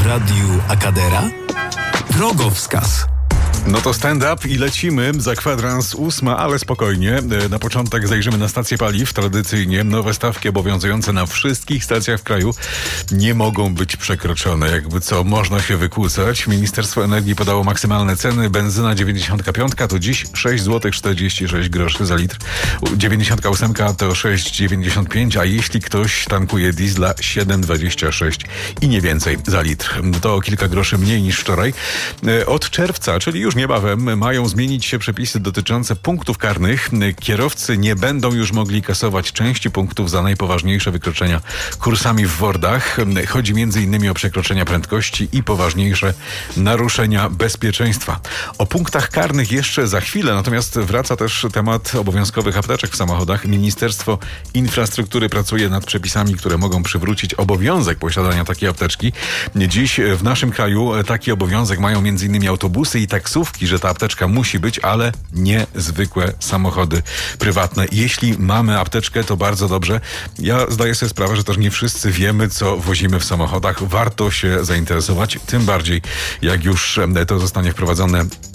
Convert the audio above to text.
w Radiu Akadera? Drogowskaz. No to stand up i lecimy. Za kwadrans 8, ale spokojnie. Na początek zajrzymy na stacje paliw. Tradycyjnie nowe stawki obowiązujące na wszystkich stacjach w kraju nie mogą być przekroczone. Jakby co, można się wykłócać. Ministerstwo Energii podało maksymalne ceny. Benzyna 95 to dziś 6 zł 46 groszy za litr. 98 to 6,95, a jeśli ktoś tankuje diesla 7,26 i nie więcej za litr. To o kilka groszy mniej niż wczoraj. Od czerwca, czyli już niebawem, mają zmienić się przepisy dotyczące punktów karnych. Kierowcy nie będą już mogli kasować części punktów za najpoważniejsze wykroczenia kursami w wordach. Chodzi m.in. o przekroczenia prędkości i poważniejsze naruszenia bezpieczeństwa. O punktach karnych jeszcze za chwilę, natomiast wraca też temat obowiązkowych apteczek w samochodach. Ministerstwo Infrastruktury pracuje nad przepisami, które mogą przywrócić obowiązek posiadania takiej apteczki. Dziś w naszym kraju taki obowiązek mają m.in. autobusy i taksówki, że ta apteczka musi być, ale nie zwykłe samochody prywatne. Jeśli mamy apteczkę, to bardzo dobrze. Ja zdaję sobie sprawę, że też nie wszyscy wiemy, co wozimy w samochodach. Warto się zainteresować, tym bardziej jak już to zostanie wprowadzone